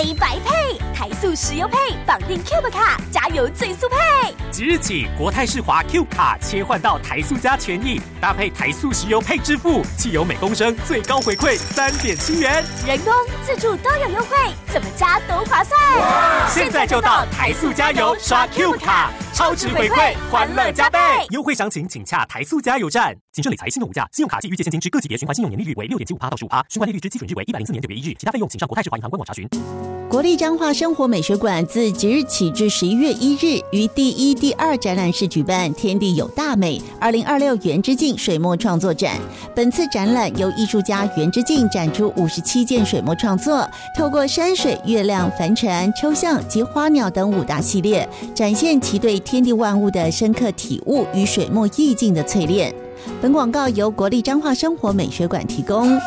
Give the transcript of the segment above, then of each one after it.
黑白配，台塑石油配，绑定 Cube 卡，加油最速配。 即日起，国泰世华 Cube 卡切换到台塑加权益，搭配台塑石油配支付，汽油每公升最高回馈3.7元， 人工自助都有优惠，怎么加都划算。 现在就到台塑加油刷 Cube 卡，超值回馈，欢乐加倍。优惠详情请洽台塑加油站。谨慎理财，信用无价，信用卡及预借现金之各级别循环信用年利率为6.75%到15%，循环利率之基准日为104年9月1日，其他费用请上国泰世华银行官网查询。 国立彰化生活美学馆自即日起至11月1日于第1、第2展览室举办天地有大美2026园之境水墨创作展。本次展览由艺术家园之境展出57件水墨创作，透过山水、月亮、帆船、抽象及花鸟等5大系列，展现其对天地万物的深刻体悟与水墨意境的淬炼。本广告由国立彰化生活美学馆提供。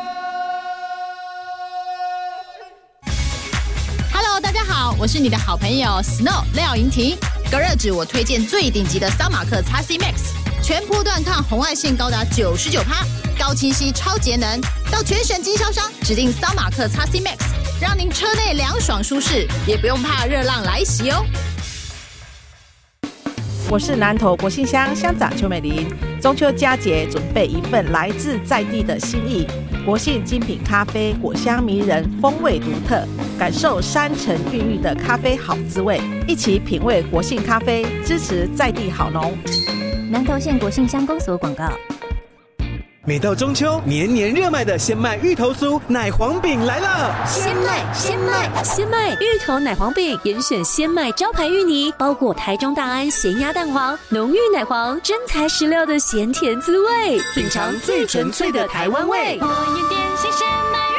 大家好，我是你的好朋友 Snow 廖莹婷。隔热纸我推荐最顶级的桑马克 XC Max， 全波段抗红外线高达99%，高清晰超节能。到全省经销商指定桑马克 XC Max， 让您车内凉爽舒适，也不用怕热浪来袭哦。 我是南投国信乡乡长邱美玲。中秋佳节准备一份来自在地的心意，国信精品咖啡，果香迷人，风味独特，感受山城孕育的咖啡好滋味，一起品味国信咖啡，支持在地好农。 南投县国信乡公所广告。 每到中秋，年年热卖的鲜麦芋头酥奶黄饼来了！ 鲜麦芋头奶黄饼，严选鲜麦招牌芋泥，包裹台中大安咸鸭蛋黄，浓郁奶黄，真材实料的咸甜滋味，品尝最纯粹的台湾味。 我也点心鲜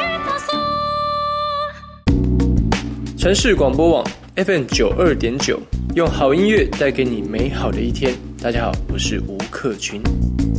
麦芋头酥。 城市广播网 FM92.9，用好音乐带给你美好的一天。大家好，我是吴克群。